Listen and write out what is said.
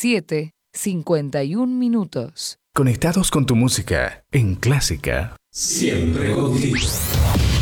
7:51. Conectados con tu música en Clásica. Siempre contigo.